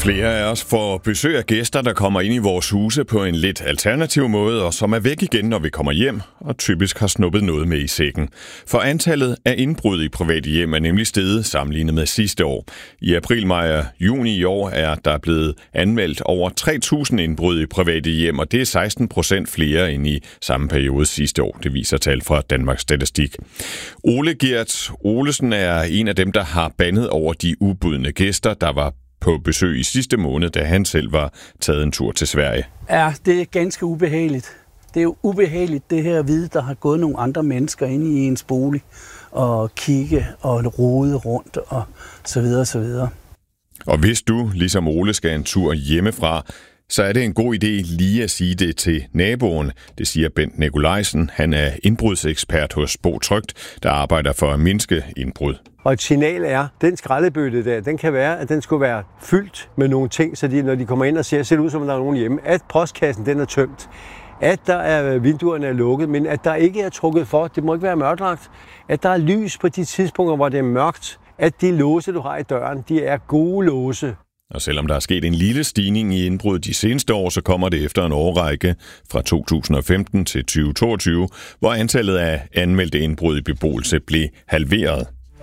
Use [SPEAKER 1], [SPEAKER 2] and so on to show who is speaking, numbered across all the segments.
[SPEAKER 1] Flere af os får besøg af gæster, der kommer ind i vores huse på en lidt alternativ måde, og som er væk igen, når vi kommer hjem, og typisk har snuppet noget med i sækken. For antallet af indbrud i private hjem er nemlig steget sammenlignet med sidste år. I april, maj og juni i år er der blevet anmeldt over 3.000 indbrud i private hjem, og det er 16% flere end i samme periode sidste år. Det viser tal fra Danmarks Statistik. Ole Gert Olesen er en af dem, der har bandet over de ubudne gæster, der var på besøg i sidste måned, da han selv var taget en tur til Sverige.
[SPEAKER 2] Ja, det er ganske ubehageligt. Det er jo ubehageligt, det her at vide, der har gået nogle andre mennesker inde i ens bolig og kigge og rode rundt og så videre, så videre.
[SPEAKER 1] Og hvis du, ligesom Ole, skal en tur hjemmefra, så er det en god idé lige at sige det til naboen. Det siger Bent Nikolajsen. Han er indbrudsekspert hos Bo Trygt, der arbejder for at mindske indbrud.
[SPEAKER 3] Og et signal er, den skraldebøtte der, den kan være, at den skulle være fyldt med nogle ting, så når de kommer ind og ser det ud, som der er nogen hjemme, at postkassen den er tømt, at der er vinduerne er lukket, men at der ikke er trukket for, det må ikke være mørklagt, at der er lys på de tidspunkter, hvor det er mørkt, at de låse, du har i døren, de er gode låse.
[SPEAKER 1] Og selvom der er sket en lille stigning i indbrud de seneste år, så kommer det efter en årrække fra 2015 til 2022, hvor antallet af anmeldte indbrud i beboelse blev halveret.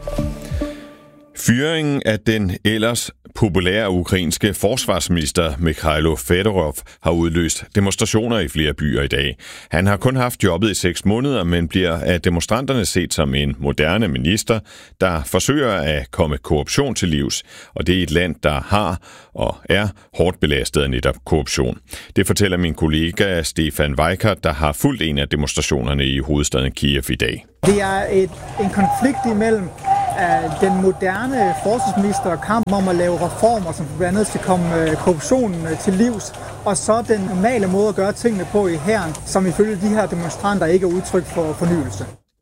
[SPEAKER 1] Fyringen af den ellers populære ukrainske forsvarsminister Mikhailo Fedorov har udløst demonstrationer i flere byer i dag. Han har kun haft jobbet i 6 måneder, men bliver af demonstranterne set som en moderne minister, der forsøger at komme korruption til livs. Og det er et land, der har og er hårdt belastet af netop korruption. Det fortæller min kollega Stefan Weikert, der har fulgt en af demonstrationerne i hovedstaden Kiev i dag.
[SPEAKER 4] Det er en konflikt imellem den moderne forsvarsminister og kampen om at lave reformer, som blandt andet skal komme korruptionen til livs, og så den normale måde at gøre tingene på i hæren, som ifølge de her demonstranter ikke er udtryk for fornyelse.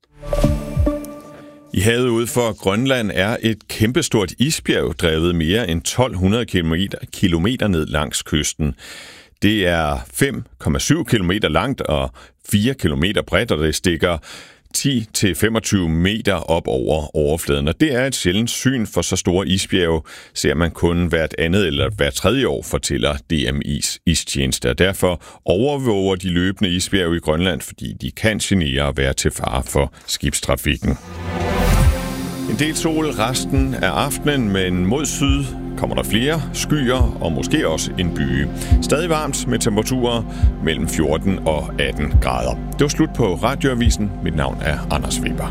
[SPEAKER 1] I havet ude for Grønland er et kæmpestort isbjerg drevet mere end 1200 kilometer ned langs kysten. Det er 5,7 kilometer langt og 4 kilometer bredt, og det stikker 10-25 meter op over overfladen. Og det er et sjældent syn, for så store isbjerge ser man kun hvert andet eller hvert tredje år, fortæller DMI's istjeneste. Og derfor overvåger de løbende isbjerge i Grønland, fordi de kan genere og være til fare for skibstrafikken. En del sol resten af aftenen, men mod syd kommer der flere skyer og måske også en byge. Stadig varmt med temperaturer mellem 14 og 18 grader. Det var slut på Radioavisen. Mit navn er Anders Weber.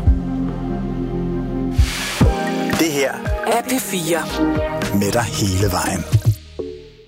[SPEAKER 5] Det her
[SPEAKER 6] er P4.
[SPEAKER 5] Med dig hele vejen.